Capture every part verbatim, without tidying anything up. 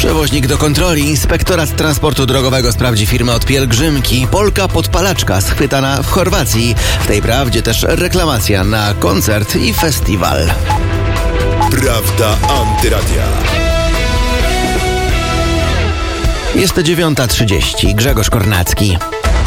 Przewoźnik do kontroli. Inspektorat Transportu Drogowego sprawdzi firmę od pielgrzymki. Polka podpalaczka schwytana w Chorwacji. W tej prawdzie też reklamacja na koncert i festiwal. Prawda Antyradia. Jest dziewiąta trzydzieści. Grzegorz Kornacki.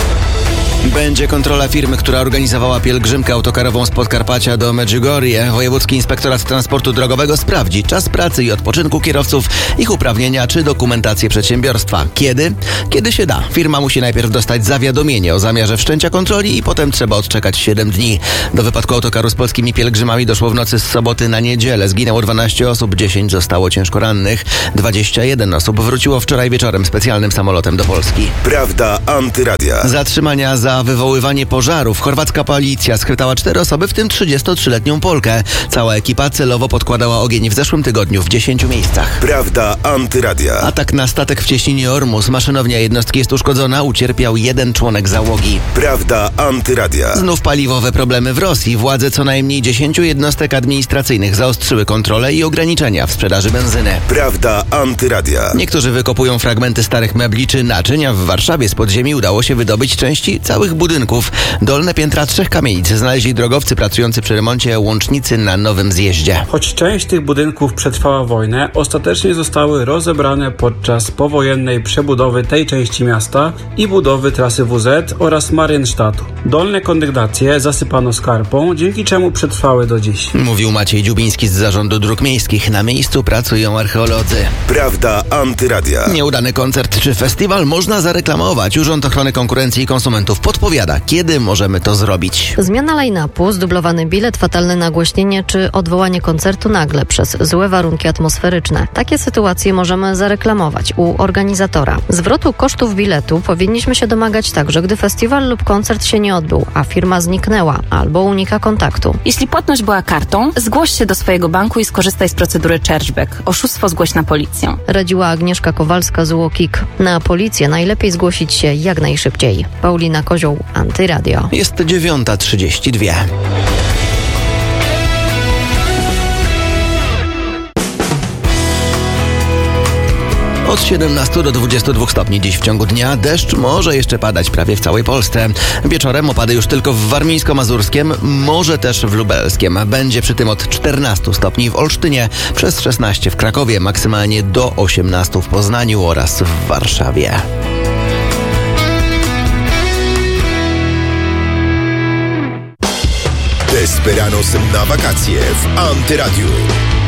Będzie kontrola firmy, która organizowała pielgrzymkę autokarową z Podkarpacia do Medjugorje. Wojewódzki Inspektorat Transportu Drogowego sprawdzi czas pracy i odpoczynku kierowców, ich uprawnienia czy dokumentację przedsiębiorstwa. Kiedy? Kiedy się da. Firma musi najpierw dostać zawiadomienie o zamiarze wszczęcia kontroli i potem trzeba odczekać siedem dni. Do wypadku autokaru z polskimi pielgrzymami doszło w nocy z soboty na niedzielę. Zginęło dwanaście osób, dziesięć zostało ciężko rannych. dwadzieścia jeden osób wróciło wczoraj wieczorem specjalnym samolotem do Polski. Prawda Antyradia. Zatrzymania za Za wywoływanie pożarów chorwacka policja schwytała cztery osoby, w tym trzydziestotrzyletnią Polkę. Cała ekipa celowo podkładała ogień w zeszłym tygodniu w dziesięciu miejscach. Prawda Antyradia. Atak na statek w cieśninie Ormus. Maszynownia jednostki jest uszkodzona. Ucierpiał jeden członek załogi. Prawda Antyradia. Znów paliwowe problemy w Rosji. Władze co najmniej dziesięciu jednostek administracyjnych zaostrzyły kontrolę i ograniczenia w sprzedaży benzyny. Prawda Antyradia. Niektórzy wykopują fragmenty starych mebli czy naczynia. W Warszawie z podziemi udało się wydobyć części całych budynków. Dolne piętra trzech kamienic znaleźli drogowcy pracujący przy remoncie łącznicy na Nowym Zjeździe. Choć część tych budynków przetrwała wojnę, ostatecznie zostały rozebrane podczas powojennej przebudowy tej części miasta i budowy trasy W Z oraz Marienstadtu. Dolne kondygnacje zasypano skarpą, dzięki czemu przetrwały do dziś. Mówił Maciej Dziubiński z Zarządu Dróg Miejskich. Na miejscu pracują archeolodzy. Prawda Antyradia. Nieudany koncert czy festiwal można zareklamować. Urząd Ochrony Konkurencji i Konsumentów podpowiada, kiedy możemy to zrobić. Zmiana line-upu, zdublowany bilet, fatalne nagłośnienie czy odwołanie koncertu nagle przez złe warunki atmosferyczne. Takie sytuacje możemy zareklamować u organizatora. Zwrotu kosztów biletu powinniśmy się domagać także, gdy festiwal lub koncert się nie odbył, a firma zniknęła albo unika kontaktu. Jeśli płatność była kartą, zgłoś się do swojego banku i skorzystaj z procedury chargeback. Oszustwo zgłoś na policję. Radziła Agnieszka Kowalska z U O K I K. Na policję najlepiej zgłosić się jak najszybciej. Paulina Kozioł, Antyradio. Jest dziewiąta trzydzieści dwa. Od siedemnastu do dwudziestu dwóch stopni dziś w ciągu dnia. Deszcz może jeszcze padać prawie w całej Polsce. Wieczorem opady już tylko w warmińsko-mazurskiem, może też w lubelskiem. Będzie przy tym od czternastu stopni w Olsztynie, przez szesnaście w Krakowie, maksymalnie do osiemnastu w Poznaniu oraz w Warszawie. Desperados na wakacje w Antyradiu.